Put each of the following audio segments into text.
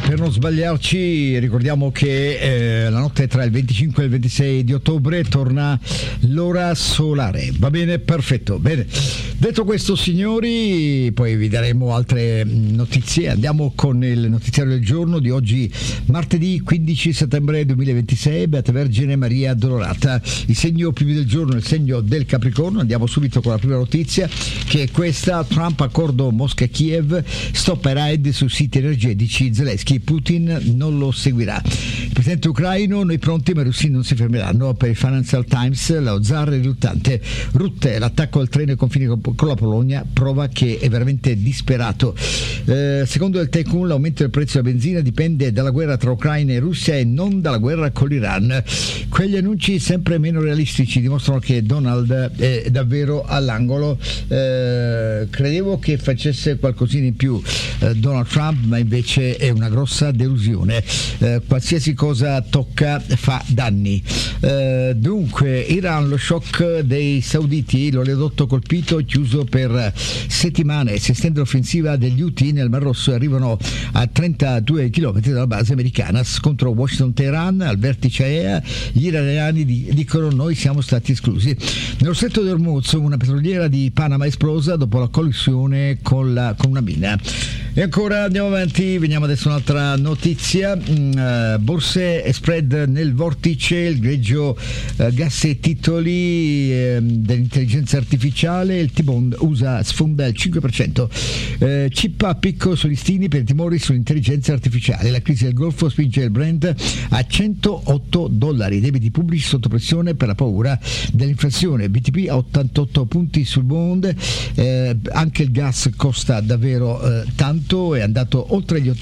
Per non sbagliarci, ricordiamo che la notte tra il 25 e il 26 di ottobre torna l'ora solare. Va bene? Perfetto. Bene. Detto questo, signori, poi vi daremo altre notizie. Andiamo con il notiziario del giorno di oggi, martedì 15 settembre 2026. Beata Vergine Maria Addolorata. Il segno più del giorno è il segno del Capricorno. Andiamo subito con la prima notizia, che è questa: Trump accordo Mosca-Kiev, stop ai raid su siti energetici. Zelensky, Putin non lo seguirà. Il presidente ucraino: noi pronti ma i russi non si fermeranno. Per il Financial Times, lo zar riluttante. Rutte, l'attacco al treno ai confini con la Polonia, prova che è veramente disperato. Secondo il Tycoon, l'aumento del prezzo della benzina dipende dalla guerra tra Ucraina e Russia e non dalla guerra con l'Iran. Quegli annunci sempre meno realistici dimostrano che Donald è davvero all'angolo. Credevo che facesse qualcosina in più Donald Trump, ma invece è una grossa delusione. Qualsiasi cosa tocca fa danni. Dunque, Iran, lo shock dei sauditi, l'oleodotto colpito, chiuso per settimane. Si estende l'offensiva degli Houthi nel Mar Rosso, arrivano a 32 km dalla base americana. Scontro Washington-Teheran al vertice AEA, gli iraniani dicono noi siamo stati esclusi. Nello stretto di Hormuz, una petroliera di Panama è esplosa dopo la collisione con una mina. E ancora andiamo avanti, veniamo adesso a un'altra notizia. Borse e spread nel vortice, il greggio gas e titoli dell'intelligenza artificiale. Il T-Bond USA sfonda il 5%. Chip a picco sugli listini per i timori sull'intelligenza artificiale. La crisi del Golfo spinge il Brent a $108. I debiti pubblici sotto pressione per la paura dell'inflazione. BTP a 88 punti sul Bond. Anche il gas costa davvero tanto, è andato oltre gli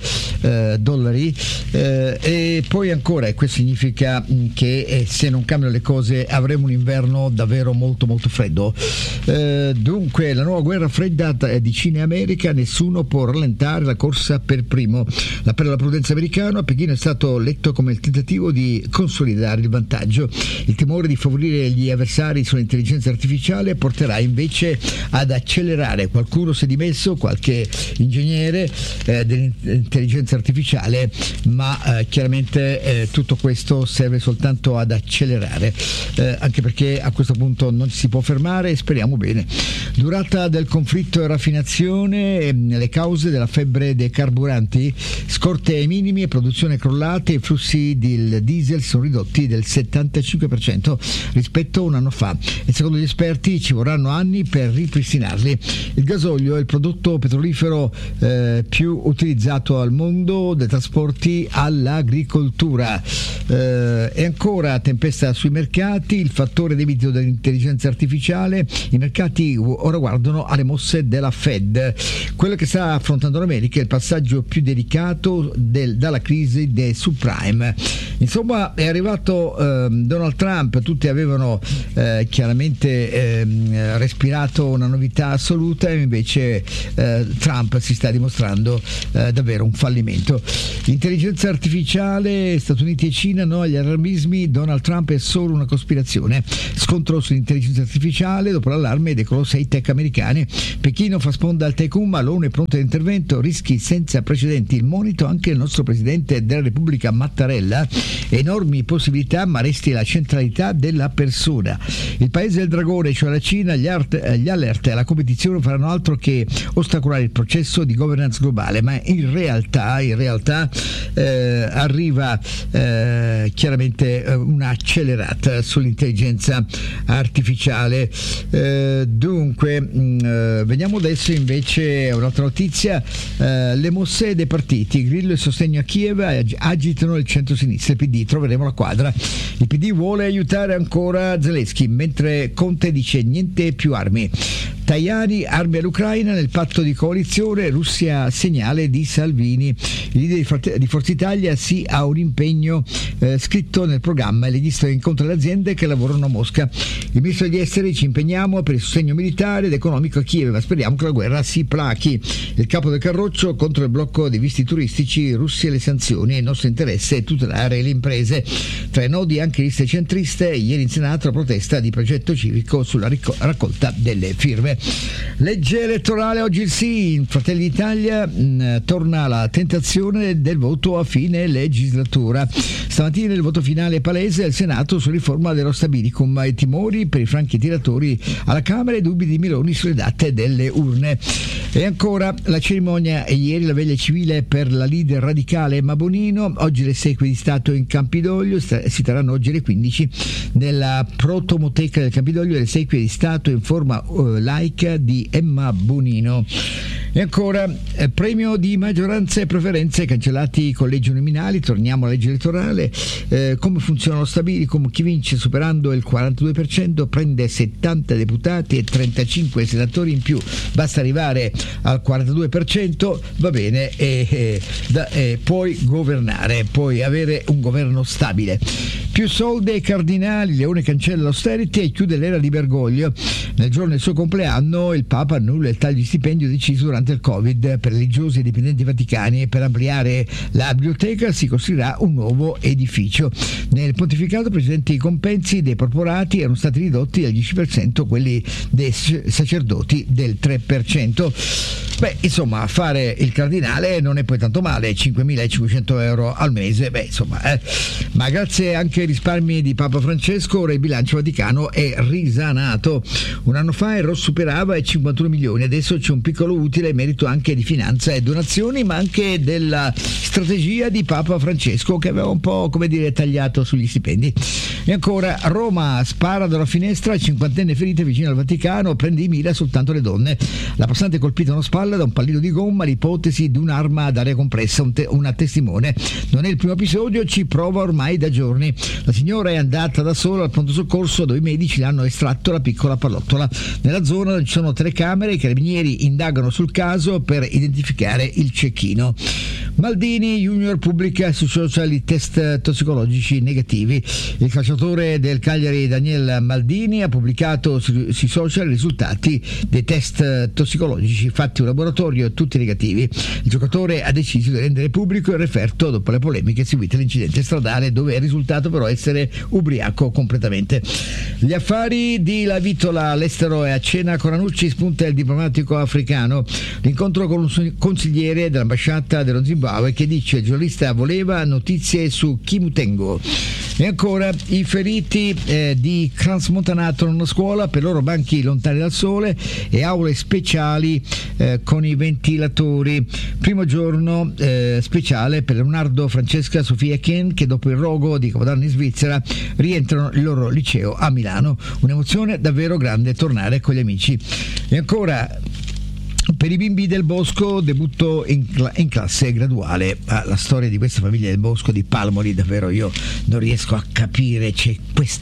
$80. E poi ancora, e questo significa che se non cambiano le cose avremo un inverno davvero molto molto freddo. Dunque, la nuova guerra fredda di Cina e America, nessuno può rallentare la corsa per primo. L'appello alla prudenza americano a Pechino è stato letto come il tentativo di consolidare il vantaggio. Il timore di favorire gli avversari sull'intelligenza artificiale porterà invece ad accelerare. Qualcuno si è dimesso, qualche ingegnere dell'intelligenza artificiale, ma chiaramente tutto questo serve soltanto ad accelerare, anche perché a questo punto non ci si può fermare, e speriamo bene. Durata del conflitto e raffinazione, le cause della febbre dei carburanti, scorte ai minimi e produzione crollate. I flussi del diesel sono ridotti del 75% rispetto a un anno fa e secondo gli esperti ci vorranno anni per ripristinarli. Il gasolio è il prodotto petrolifero più utilizzato al mondo, dai trasporti all'agricoltura. E ancora tempesta sui mercati, il fattore debito dell'intelligenza artificiale. I mercati ora guardano alle mosse della Fed. Quello che sta affrontando l'America è il passaggio più delicato dalla crisi dei subprime. Insomma, è arrivato Donald Trump, tutti avevano chiaramente respirato una novità assoluta, e invece Trump si sta dimostrando davvero un fallimento. Intelligenza artificiale, Stati Uniti e Cina, no agli allarmismi, Donald Trump è solo una cospirazione. Scontro sull'intelligenza artificiale, dopo l'allarme decolò 6 tech americani. Pechino fa sponda al Tycoon, ma l'ONU è pronta all'intervento, rischi senza precedenti. Il monito anche il nostro presidente della Repubblica Mattarella, enormi possibilità ma resti la centralità della persona. Il paese del dragone, cioè la Cina, gli alert alla competizione faranno altro che ostacolare il processo di governance globale, ma in realtà arriva chiaramente un'accelerata sull'intelligenza artificiale. Dunque, veniamo adesso invece a un'altra notizia. Le mosse dei partiti, Grillo e sostegno a Kiev agitano il centro-sinistra. Il PD, troveremo la quadra. Il PD vuole aiutare ancora Zelensky, mentre Conte dice niente più armi. Tajani, armi all'Ucraina nel patto di coalizione. Russia, segnale di Salvini. Il leader di Forza Italia sì a un impegno scritto nel programma, e legista incontra le aziende che lavorano a Mosca. Il ministro degli esteri: ci impegniamo per il sostegno militare ed economico a Kiev, ma speriamo che la guerra si plachi. Il capo del Carroccio: contro il blocco dei visti turistici, Russia e le sanzioni, il nostro interesse è tutelare le imprese. Tra i nodi anche liste centriste, ieri in Senato la protesta di progetto civico sulla raccolta delle firme. Legge elettorale, oggi il sì, in Fratelli d'Italia torna la tentazione del voto a fine legislatura. Stamattina il voto finale palese al Senato su riforma dello stabilicum, i timori per i franchi tiratori alla Camera e dubbi di Meloni sulle date delle urne. E ancora la cerimonia e ieri la veglia civile per la leader radicale Emma Bonino, oggi le esequie di Stato in Campidoglio, si terranno oggi alle 15 nella protomoteca del Campidoglio le esequie di Stato in forma laica di Emma Bonino. E ancora premio di maggioranza e preferenze, cancellati i collegi uninominali, torniamo alla legge elettorale, come funziona lo stabilicum, chi vince superando il 42% prende 70 deputati e 35 senatori in più, basta arrivare al 42%, va bene, e puoi governare, puoi avere un governo stabile. Più soldi ai cardinali, Leone cancella l'austerity e chiude l'era di Bergoglio. Nel giorno del suo compleanno il Papa annulla il taglio di stipendio deciso durante il Covid per religiosi e dipendenti vaticani, e per ampliare la biblioteca si costruirà un nuovo edificio. Nel pontificato precedenti i compensi dei porporati erano stati ridotti al 10%, quelli dei sacerdoti del 3%. Beh, insomma, fare il cardinale non è poi tanto male, 5.500 euro al mese, ma grazie anche ai risparmi di Papa Francesco ora il bilancio vaticano è risanato. Un anno fa il ROS superava i 51 milioni, adesso c'è un piccolo utile, merito anche di finanza e donazioni, ma anche della strategia di Papa Francesco che aveva un po', tagliato sugli stipendi. E ancora Roma spara dalla finestra, 50enne ferite vicino al Vaticano, prende di mira soltanto le donne. La passante colpita alla spalla da un pallino di gomma, l'ipotesi di un'arma ad aria compressa, una testimone. Non è il primo episodio, ci prova ormai da giorni. La signora è andata da sola al pronto soccorso dove i medici le hanno estratto la piccola pallottola. Nella zona non ci sono telecamere, i carabinieri indagano sul caso per identificare il cecchino. Maldini Junior pubblica sui social i test tossicologici negativi. Il calciatore del Cagliari Daniel Maldini ha pubblicato sui social i risultati dei test tossicologici fatti in laboratorio, tutti negativi. Il giocatore ha deciso di rendere pubblico il referto dopo le polemiche seguite all'incidente stradale, dove è risultato però essere ubriaco completamente. Gli affari di La Vitola all'estero e a cena con Ranucci, spunta il diplomatico africano. L'incontro con un consigliere dell'ambasciata dello Zimbabwe che dice il giornalista voleva notizie su Kimutengo. E ancora i feriti di Transmontana tornano a scuola, per loro banchi lontani dal sole e aule speciali con i ventilatori. Primo giorno speciale per Leonardo, Francesca, Sofia e Ken che dopo il rogo di Capodanno in Svizzera rientrano il loro liceo a Milano. Un'emozione davvero grande tornare con gli amici. E ancora per i bimbi del Bosco, debutto in classe graduale. La storia di questa famiglia del Bosco di Palmoli davvero io non riesco a capire, c'è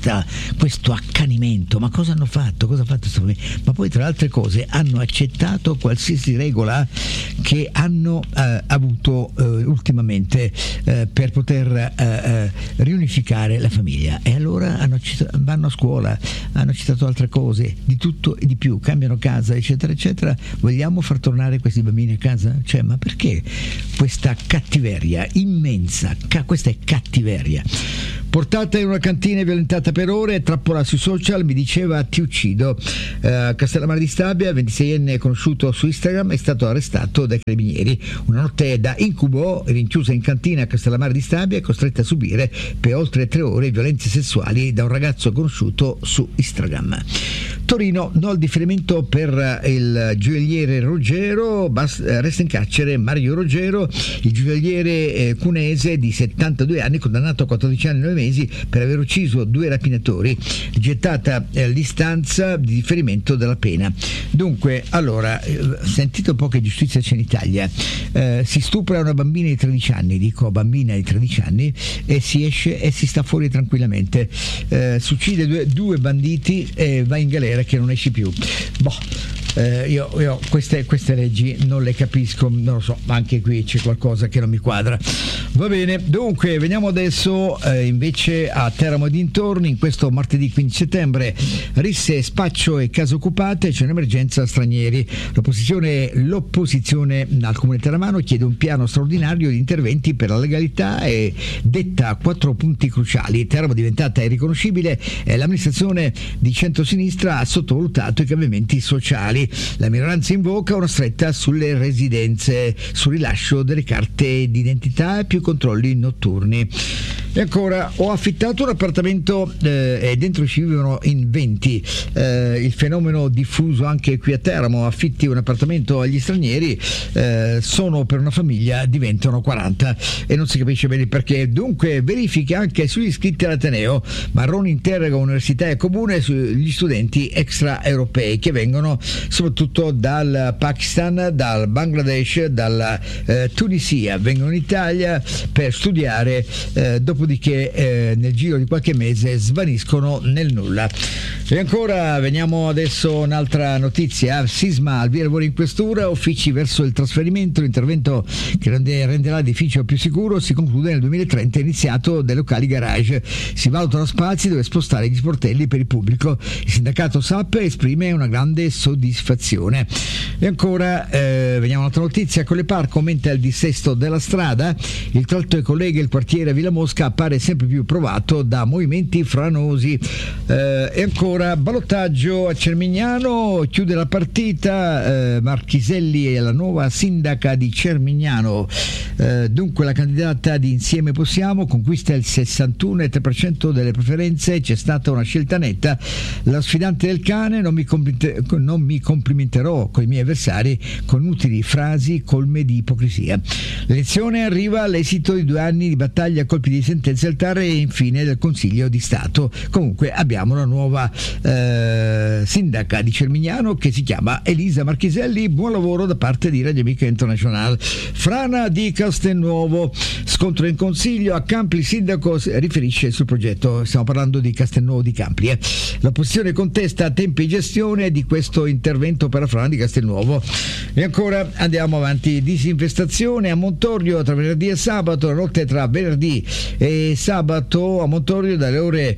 questo accanimento, ma cosa hanno fatto? Cosa ha fatto questa famiglia? Ma poi tra le altre cose hanno accettato qualsiasi regola che hanno avuto ultimamente per poter riunificare la famiglia, e allora vanno a scuola, hanno accettato altre cose, di tutto e di più, cambiano casa eccetera eccetera. Vogliamo far tornare questi bambini a casa? Ma perché questa cattiveria immensa? Questa è cattiveria. Portata in una cantina e violentata per ore, trappola sui social, mi diceva ti uccido. Castellammare di Stabia, 26enne conosciuto su Instagram, è stato arrestato dai carabinieri. Una notte da incubo, rinchiusa in cantina a Castellammare di Stabia, è costretta a subire per oltre 3 ore violenze sessuali da un ragazzo conosciuto su Instagram. Torino, no al differimento per il gioielliere Ruggero, resta in carcere Mario Ruggero, il gioielliere cunese di 72 anni, condannato a 14 anni e 9 mesi per aver ucciso 2 rapinatori, gettata l'istanza di differimento della pena. Dunque, allora, sentite un po' che giustizia c'è in Italia. Si stupra una bambina di 13 anni, dico bambina di 13 anni, e si esce e si sta fuori tranquillamente. Si uccide due banditi e va in galera che non esci più. Io queste leggi non le capisco, non lo so, ma anche qui c'è qualcosa che non mi quadra. Va bene, dunque veniamo adesso invece a Teramo e dintorni. In questo martedì 15 settembre risse, spaccio e case occupate, c'è un'emergenza stranieri. L'opposizione al Comune Teramano chiede un piano straordinario di interventi per la legalità e detta 4 punti cruciali. Teramo diventata irriconoscibile e l'amministrazione di centrosinistra ha sottovalutato i cambiamenti sociali. fiscali. La minoranza invoca una stretta sulle residenze, sul rilascio delle carte d'identità e più controlli notturni. E ancora, ho affittato un appartamento e dentro ci vivono in 20. Il fenomeno diffuso anche qui a Teramo: affitti un appartamento agli stranieri, sono per una famiglia, diventano 40 e non si capisce bene perché. Dunque verifiche anche sugli iscritti all'Ateneo. Marroni interroga università e comune sugli studenti extraeuropei che vengono soprattutto dal Pakistan, dal Bangladesh, dalla Tunisia, vengono in Italia per studiare, dopodiché nel giro di qualche mese svaniscono nel nulla. E ancora veniamo adesso un'altra notizia: sisma al via lavori in questura, uffici verso il trasferimento. L'intervento che renderà l'edificio più sicuro si conclude nel 2030, iniziato dai locali garage. Si valutano spazi dove spostare gli sportelli per il pubblico. Il sindacato SAP esprime una grande soddisfazione. E ancora veniamo a un'altra notizia: con le Parco aumenta il dissesto della strada, il tratto che collega il quartiere Villa Mosca appare sempre più provato da movimenti franosi. E ancora, ballottaggio a Cermignano, chiude la partita, Marchiselli è la nuova sindaca di Cermignano. Dunque la candidata di Insieme Possiamo conquista il 61,3% delle preferenze, c'è stata una scelta netta. La sfidante del cane: non mi complimenterò con i miei avversari con utili frasi colme di ipocrisia. L'elezione arriva all'esito di 2 anni di battaglia a colpi di sentenze al TAR e infine del Consiglio di Stato. Comunque abbiamo una nuova sindaca di Cermignano che si chiama Elisa Marchiselli. Buon lavoro da parte di Radio Amica International. Frana di Castelnuovo, scontro in Consiglio a Campli, il sindaco riferisce sul progetto. Stiamo parlando di Castelnuovo di Campli. L'opposizione contesta tempi di gestione di questo intervento per la frana di Castelnuovo. E ancora andiamo avanti: disinfestazione a Montorio tra venerdì e sabato. La notte tra venerdì e sabato a Montorio dalle ore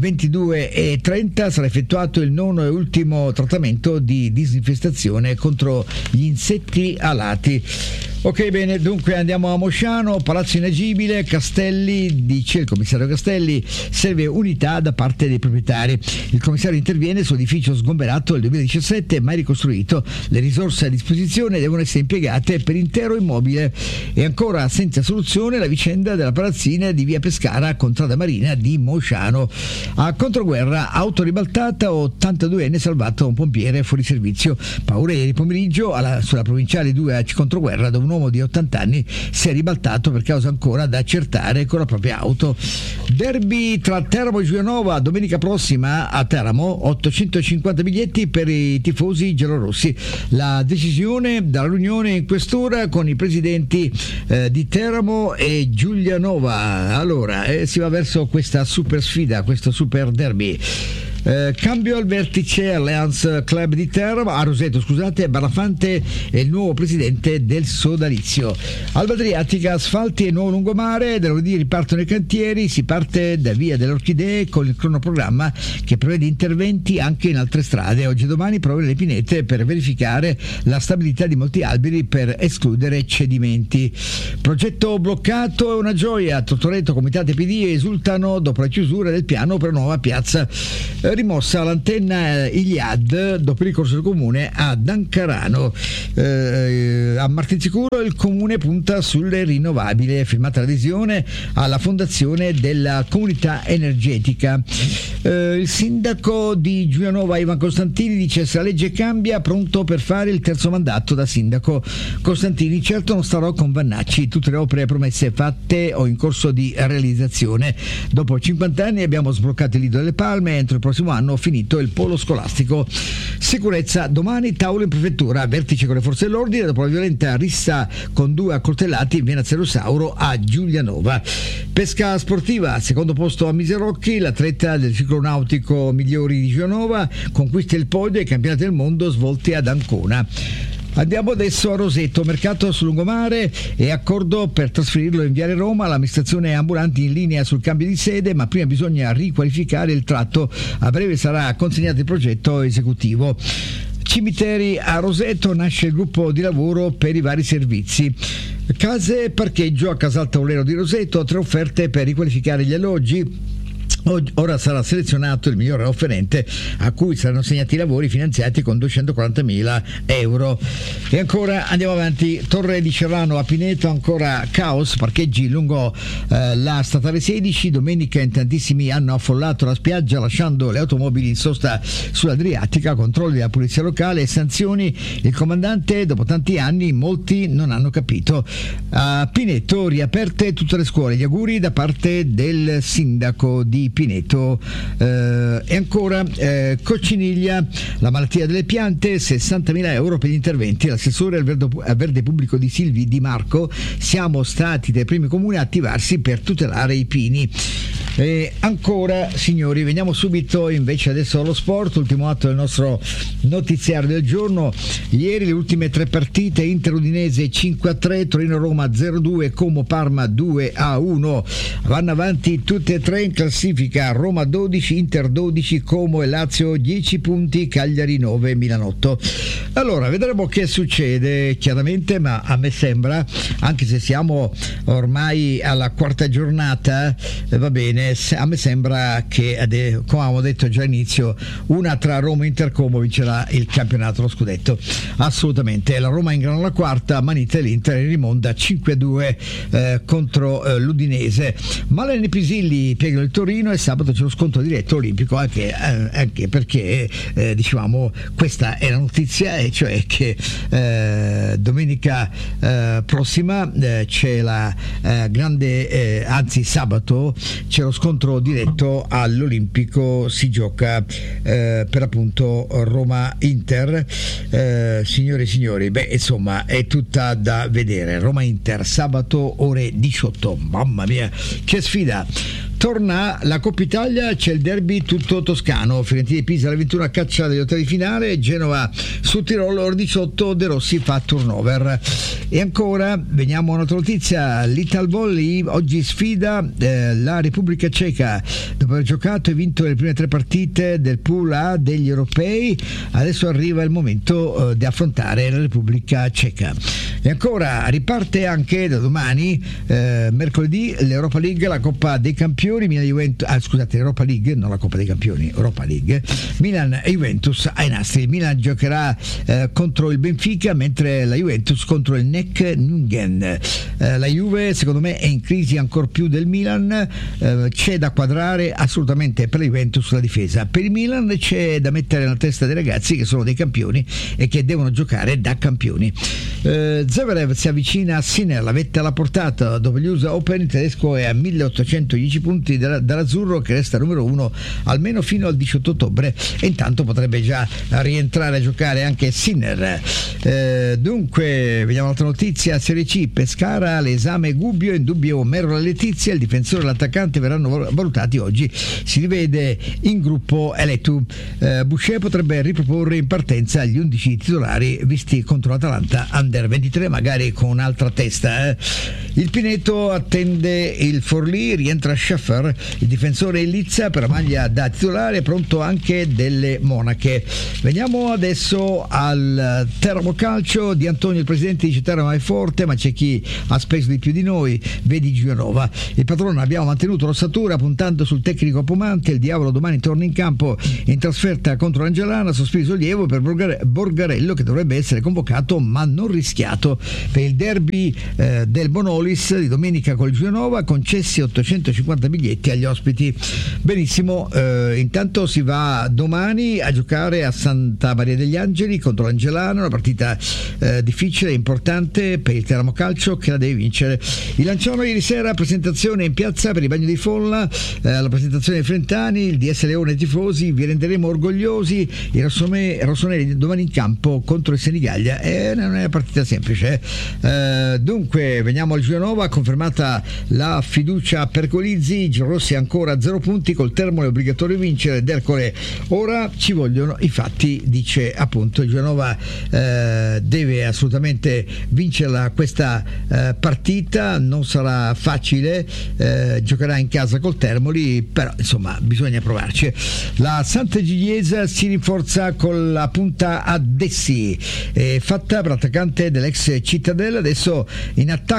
22:30 sarà effettuato il 9º e ultimo trattamento di disinfestazione contro gli insetti alati. Ok, bene, dunque andiamo a Mosciano, palazzo inagibile, Castelli, dice il commissario Castelli, serve unità da parte dei proprietari. Il commissario interviene sull'edificio sgomberato nel 2017, mai ricostruito. Le risorse a disposizione devono essere impiegate per intero immobile. E ancora senza soluzione la vicenda della palazzina di via Pescara, contrada marina di Mosciano. A Controguerra, auto ribaltata, 82enne salvato un pompiere fuori servizio. Paura ieri pomeriggio sulla provinciale 2 a Controguerra, dove un uomo di 80 anni si è ribaltato per causa ancora da accertare con la propria auto. Derby tra Teramo e Giulianova domenica prossima a Teramo, 850 biglietti per i tifosi giallorossi. La decisione dalla riunione in questura con i presidenti di Teramo e Giulianova. Allora si va verso questa super sfida, questo super derby. Cambio al vertice Alliance Club di Teramo, a Roseto, scusate. Barlafante è il nuovo presidente del sodalizio. Alba Adriatica, asfalti e nuovo lungomare. Da lunedì ripartono i cantieri, si parte da via delle Orchidee con il cronoprogramma che prevede interventi anche in altre strade. Oggi e domani prove le pinete per verificare la stabilità di molti alberi per escludere cedimenti. Progetto bloccato è una gioia. Tortoreto, Comitati PD esultano dopo la chiusura del piano per nuova piazza. Rimossa l'antenna Iliad dopo il ricorso del comune ad Ancarano. A Martinsicuro il comune punta sulle rinnovabili, firmata l'adesione alla fondazione della comunità energetica. Il sindaco di Giulianova Ivan Costantini dice: se la legge cambia, pronto per fare il terzo mandato da sindaco. Costantini: certo non starò con Vannacci, tutte le opere promesse fatte o in corso di realizzazione. Dopo 50 anni abbiamo sbloccato il Lido delle Palme, entro il prossimo anno finito il polo scolastico. Sicurezza, domani tavolo in prefettura, vertice con le forze dell'ordine dopo la violenta rissa con 2 accoltellati in via Nazzerosauro a Giulianova. Pesca sportiva, secondo posto a Miserocchi, l'atleta del ciclo nautico migliori di Giulianova conquista il podio ai campionati del mondo svolti ad Ancona. Andiamo adesso a Roseto, mercato sul lungomare e accordo per trasferirlo in Viale Roma. L'amministrazione ambulanti in linea sul cambio di sede, ma prima bisogna riqualificare il tratto. A breve sarà consegnato il progetto esecutivo. Cimiteri a Roseto, nasce il gruppo di lavoro per i vari servizi. Case e parcheggio a Casalta Olero di Roseto, 3 offerte per riqualificare gli alloggi. Ora sarà selezionato il migliore offerente, a cui saranno assegnati i lavori finanziati con 240.000 euro. E ancora andiamo avanti. Torre di Cerrano a Pineto, ancora caos, parcheggi lungo la statale 16. Domenica in tantissimi hanno affollato la spiaggia lasciando le automobili in sosta sull'Adriatica. Controlli della polizia locale e sanzioni. Il comandante, dopo tanti anni, molti non hanno capito. A Pineto riaperte tutte le scuole. Gli auguri da parte del sindaco di Pineto. E ancora Cocciniglia, la malattia delle piante, 60.000 euro per gli interventi. L'assessore al verde pubblico di Silvi Di Marco: siamo stati dai primi comuni a attivarsi per tutelare i pini. E ancora, signori, veniamo subito invece adesso allo sport, ultimo atto del nostro notiziario del giorno. Ieri le ultime 3 partite: Inter Udinese 5-3, Torino-Roma 0-2, Como-Parma 2-1. Vanno avanti tutte e 3 in classifica: Roma 12, Inter 12, Como e Lazio 10 punti, Cagliari 9, Milan 8. Allora, vedremo che succede chiaramente, ma a me sembra, anche se siamo ormai alla quarta giornata, va bene, a me sembra che, come avevamo detto già all'inizio, una tra Roma e Inter Como vincerà il campionato, lo scudetto, assolutamente. La Roma ingrana la quarta, manita l'Inter in rimonta 5-2 contro l'Udinese. Malene Pisilli piegano il Torino e sabato c'è lo scontro diretto olimpico, anche perché dicevamo, questa è la notizia, e cioè che domenica prossima c'è la grande, anzi sabato c'è lo scontro diretto all'Olimpico, si gioca per appunto Roma-Inter. Signore e signori, insomma è tutta da vedere. Roma-Inter sabato ore 18, mamma mia che sfida. Torna la Coppa Italia, c'è il derby tutto toscano. Fiorentina di Pisa alle 21 a caccia degli ottavi di finale. Genova su Tirolo ore 18, De Rossi fa turnover. E ancora veniamo a un'altra notizia: l'Italvolley oggi sfida la Repubblica Ceca. Dopo aver giocato e vinto le prime 3 partite del pool A degli europei, adesso arriva il momento di affrontare la Repubblica Ceca. E ancora riparte anche da domani, mercoledì, l'Europa League, la Coppa dei Campioni. Europa League, non la Coppa dei Campioni, Europa League. Milan e Juventus ai nastri. Milan giocherà contro il Benfica, mentre la Juventus contro il NEC Nungen. La Juve secondo me è in crisi ancor più del Milan, c'è da quadrare assolutamente per la Juventus la difesa. Per il Milan c'è da mettere nella testa dei ragazzi che sono dei campioni e che devono giocare da campioni. Zverev si avvicina a Sinner, la vetta alla portata. Dopo gli USA Open il tedesco è a 1810 punti dall'azzurro, che resta numero 1 almeno fino al 18 ottobre, e intanto potrebbe già rientrare a giocare anche Sinner. Dunque vediamo un'altra notizia: Serie C, Pescara, l'esame Gubbio, in dubbio Merola Letizia, il difensore e l'attaccante verranno valutati oggi, si rivede in gruppo Eletu. Boucher potrebbe riproporre in partenza gli 11 titolari visti contro l'Atalanta Under 23, magari con un'altra testa. Il Pineto attende il Forlì, rientra Schaffer, il difensore in lizza per la maglia da titolare, pronto anche delle Monache. Veniamo adesso al Teramo Calcio di Antonio, il presidente, dice: Teramo è forte, ma c'è chi ha speso di più di noi, vedi Gianova. Il padrone: abbiamo mantenuto l'ossatura puntando sul tecnico Pomante, il diavolo domani torna in campo in trasferta contro l'Angelana, sospiro sollievo per Borgarello, che dovrebbe essere convocato ma non rischiato per il derby del Bonolis di domenica con il Gianova, concessi 850 biglietti agli ospiti. Benissimo, intanto si va domani a giocare a Santa Maria degli Angeli contro l'Angelano, una partita difficile e importante per il Teramo Calcio, che la deve vincere. Il Lanciano ieri sera, presentazione in piazza per il bagno di folla, la presentazione dei Frentani, il DS Leone e tifosi, vi renderemo orgogliosi. I rossoneri domani in campo contro il Senigallia, non è una partita semplice. Dunque veniamo al Genova, confermata la fiducia per Colizzi, Gianrossi ancora 0 punti, col Termole è obbligatorio vincere, D'Ercole ora ci vogliono i fatti, dice appunto il Genova deve assolutamente vincerla questa partita, non sarà facile, giocherà in casa col Termoli, però insomma bisogna provarci. La Sant'Egidiesa si rinforza con la punta a Dessi, fatta per l'attaccante dell'ex Cittadella, adesso in attacco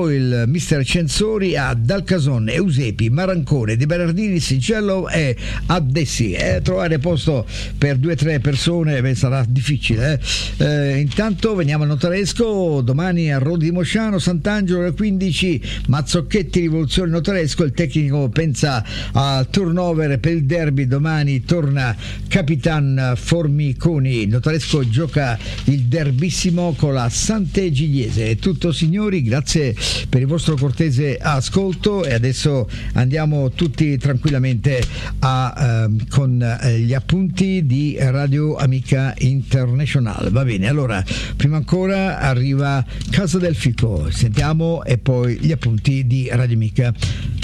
poi il mister Censori a Dalcason, Eusepi, Marancone, De Bernardini, Sigello e Addessi. Trovare posto per 2-3 persone sarà difficile. Intanto veniamo a Notaresco, domani a Rodi di Mosciano, Sant'Angelo alle 15, Mazzocchetti, Rivoluzione Notaresco. Il tecnico pensa al turnover per il derby, domani torna Capitan Formiconi. Notaresco gioca il derbissimo con la Sant'Egidiese. È tutto, signori, grazie per il vostro cortese ascolto e adesso andiamo tutti tranquillamente con gli appunti di Radio Amica International. Va bene, allora prima ancora arriva Casa del Fico, sentiamo, e poi gli appunti di Radio Amica.